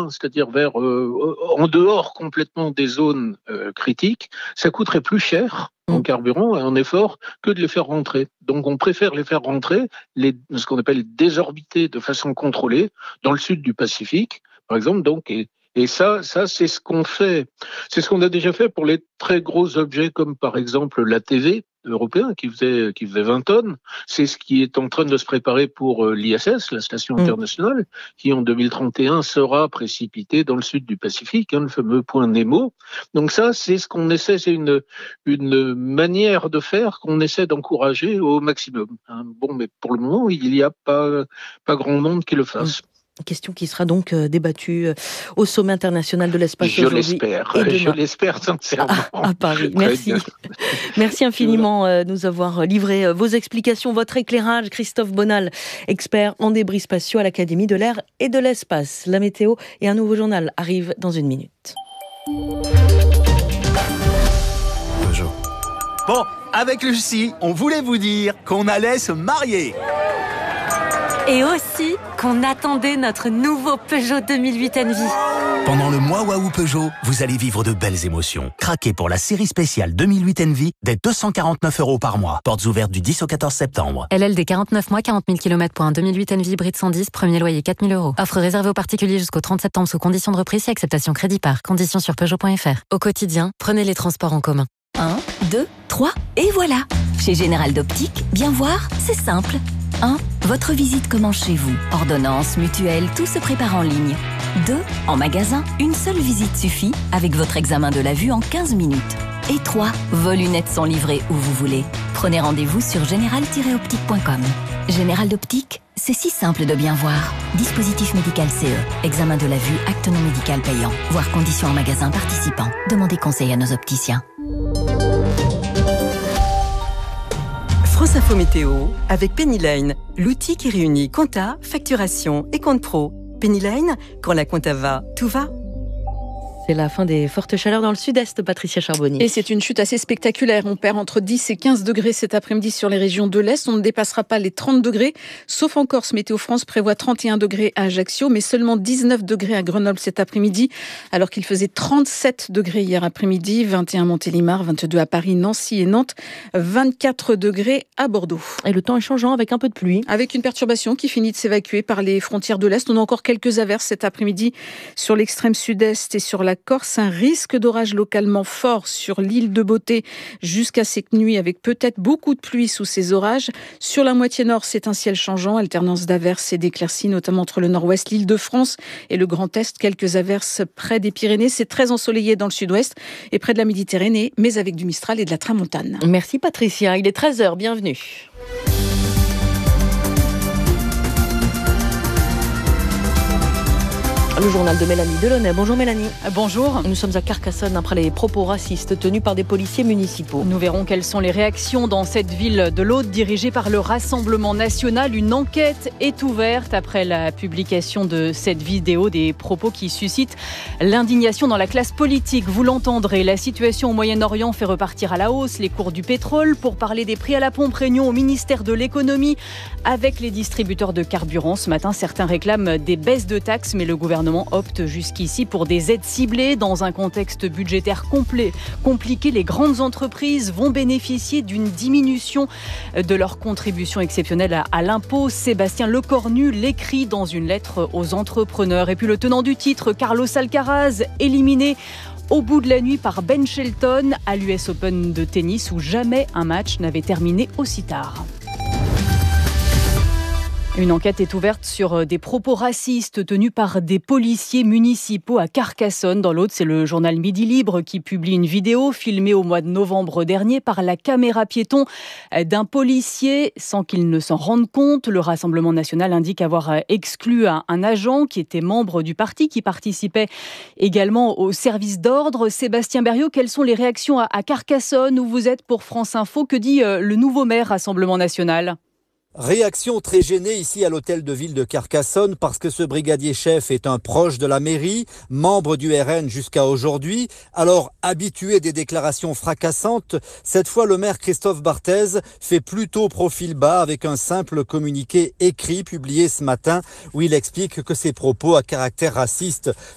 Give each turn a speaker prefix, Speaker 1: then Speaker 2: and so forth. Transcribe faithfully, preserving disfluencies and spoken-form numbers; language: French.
Speaker 1: loin, c'est-à-dire vers euh, en dehors complètement des zones euh, critiques, ça coûterait plus cher en carburant et en effort que de les faire rentrer. Donc on préfère les faire rentrer, les, ce qu'on appelle désorbiter de façon contrôlée, dans le sud du Pacifique, par exemple. Donc, et, et ça, ça c'est ce qu'on fait. C'est ce qu'on a déjà fait pour les très gros objets comme par exemple la T V européen qui faisait, qui faisait vingt tonnes. C'est ce qui est en train de se préparer pour l'I S S, la station internationale, qui en deux mille trente et un sera précipitée dans le sud du Pacifique, hein, le fameux point Nemo. Donc ça, c'est ce qu'on essaie, c'est une, une manière de faire qu'on essaie d'encourager au maximum. Hein. Bon, mais pour le moment, il n'y a pas, pas grand monde qui le fasse.
Speaker 2: Question qui sera donc euh, débattue euh, au sommet international de l'espace
Speaker 1: je
Speaker 2: aujourd'hui.
Speaker 1: L'espère, je l'espère sincèrement.
Speaker 2: À, à Paris, merci. Merci infiniment euh, de nous avoir livré euh, vos explications, votre éclairage. Christophe Bonal, expert en débris spatiaux à l'Académie de l'air et de l'espace. La météo et un nouveau journal arrivent dans une minute.
Speaker 3: Bonjour. Bon, avec Lucie, on voulait vous dire qu'on allait se marier.
Speaker 4: Et aussi qu'on attendait notre nouveau Peugeot deux mille huit Envy.
Speaker 3: Pendant le mois Waouh Peugeot, vous allez vivre de belles émotions. Craquez pour la série spéciale deux mille huit Envy dès deux cent quarante-neuf euros par mois. Portes ouvertes du dix au quatorze septembre.
Speaker 4: L L D quarante-neuf mois, quarante mille kilomètres pour un deux mille huit Envy hybride cent dix, premier loyer quatre mille euros. Offre réservée aux particuliers jusqu'au trente septembre sous conditions de reprise et acceptation crédit par. Conditions sur Peugeot point F R. Au quotidien, prenez les transports en commun.
Speaker 5: un, deux, trois, et voilà. Chez Général d'Optique, bien voir, c'est simple. un. Votre visite commence chez vous. Ordonnance, mutuelle, tout se prépare en ligne. deux. En magasin, une seule visite suffit avec votre examen de la vue en quinze minutes. Et trois. Vos lunettes sont livrées où vous voulez. Prenez rendez-vous sur général tiret optique point com. Général d'Optique, c'est si simple de bien voir. Dispositif médical C E. Examen de la vue, acte non médical payant. Voir conditions en magasin participant. Demandez conseil à nos opticiens.
Speaker 6: France Info Météo avec Penny Lane, l'outil qui réunit compta, facturation et compte pro. Penny Lane, quand la compta va, tout va.
Speaker 2: C'est la fin des fortes chaleurs dans le sud-est, Patricia Charbonnier.
Speaker 7: Et c'est une chute assez spectaculaire. On perd entre dix et quinze degrés cet après-midi sur les régions de l'Est. On ne dépassera pas les trente degrés, sauf en Corse. Météo France prévoit trente et un degrés à Ajaccio, mais seulement dix-neuf degrés à Grenoble cet après-midi, alors qu'il faisait trente-sept degrés hier après-midi, vingt et un Montélimar, vingt-deux à Paris, Nancy et Nantes, vingt-quatre degrés à Bordeaux.
Speaker 2: Et le temps est changeant avec un peu de pluie.
Speaker 7: Avec une perturbation qui finit de s'évacuer par les frontières de l'Est. On a encore quelques averses cet après-midi sur l'extrême sud-est et sur la Corse, un risque d'orage localement fort sur l'île de Beauté jusqu'à cette nuit, avec peut-être beaucoup de pluie sous ces orages. Sur la moitié nord, c'est un ciel changeant, alternance d'averses et d'éclaircies, notamment entre le nord-ouest, l'île de France et le Grand Est. Quelques averses près des Pyrénées. C'est très ensoleillé dans le sud-ouest et près de la Méditerranée, mais avec du Mistral et de la tramontane.
Speaker 2: Merci Patricia, il est treize heures, bienvenue. Le journal de Mélanie Delaunay. Bonjour Mélanie.
Speaker 8: Bonjour.
Speaker 2: Nous sommes à Carcassonne après les propos racistes tenus par des policiers municipaux.
Speaker 8: Nous verrons quelles sont les réactions dans cette ville de l'Aude dirigée par le Rassemblement national. Une enquête est ouverte après la publication de cette vidéo, des propos qui suscitent l'indignation dans la classe politique. Vous l'entendrez, la situation au Moyen-Orient fait repartir à la hausse les cours du pétrole. Pour parler des prix à la pompe, réunion au ministère de l'économie avec les distributeurs de carburant. Ce matin, certains réclament des baisses de taxes, mais le gouvernement opte jusqu'ici pour des aides ciblées. Dans un contexte budgétaire complet, compliqué, les grandes entreprises vont bénéficier d'une diminution de leur contribution exceptionnelle à, à l'impôt. Sébastien Lecornu l'écrit dans une lettre aux entrepreneurs. Et puis le tenant du titre, Carlos Alcaraz, éliminé au bout de la nuit par Ben Shelton à l'U S Open de tennis, où jamais un match n'avait terminé aussi tard. Une enquête est ouverte sur des propos racistes tenus par des policiers municipaux à Carcassonne. Dans l'Aude, c'est le journal Midi Libre qui publie une vidéo filmée au mois de novembre dernier par la caméra piéton d'un policier sans qu'il ne s'en rende compte. Le Rassemblement national indique avoir exclu un, un agent qui était membre du parti, qui participait également au service d'ordre. Sébastien Berriot, quelles sont les réactions à, à Carcassonne où vous êtes pour France Info? Que dit euh, le nouveau maire Rassemblement national?
Speaker 9: Réaction très gênée ici à l'hôtel de ville de Carcassonne parce que ce brigadier chef est un proche de la mairie, membre du R N jusqu'à aujourd'hui. Alors, habitué des déclarations fracassantes, cette fois le maire Christophe Barthez fait plutôt profil bas avec un simple communiqué écrit publié ce matin où il explique que ses propos à caractère raciste